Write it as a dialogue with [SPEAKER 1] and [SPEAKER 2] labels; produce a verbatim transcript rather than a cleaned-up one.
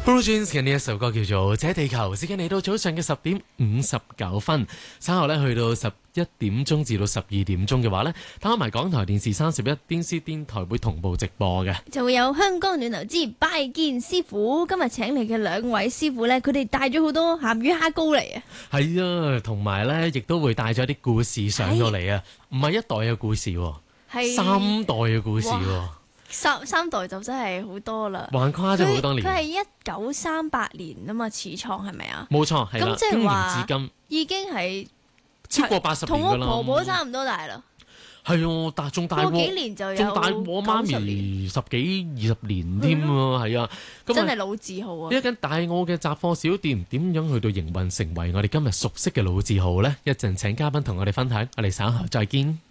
[SPEAKER 1] Blue Jeans 嘅呢一首歌叫做《這地球》，時間嚟到早上嘅十點五十九分，稍後咧去到十一點鐘至到十二點鐘嘅話咧，打開埋港台電視三十一電視電台會同步直播嘅，
[SPEAKER 2] 就會有香港暖流之拜見師傅。今日請嚟嘅兩位師傅咧，佢哋帶咗好多鹹魚蝦膏嚟啊！
[SPEAKER 1] 係啊，同埋咧亦都會帶咗啲故事上到嚟啊，唔係一代嘅故事，係三代嘅故事。
[SPEAKER 2] 三三代就真係好多啦，
[SPEAKER 1] 橫跨咗好多年。
[SPEAKER 2] 佢係一九三八年啊嘛，始創係咪啊？
[SPEAKER 1] 冇錯，係啦。
[SPEAKER 2] 咁即係話
[SPEAKER 1] 至今
[SPEAKER 2] 已經係
[SPEAKER 1] 超過八十年㗎啦。
[SPEAKER 2] 同我婆婆差唔多大啦。
[SPEAKER 1] 係哦，但仲大過
[SPEAKER 2] 幾年就有
[SPEAKER 1] 仲大過媽咪十幾二十年添啊，係啊，
[SPEAKER 2] 真係老字號啊！
[SPEAKER 1] 呢一間大澳嘅雜貨小店點樣去到營運成為我哋今日熟悉嘅老字號呢？一陣請嘉賓同我哋分享，我哋稍後再見。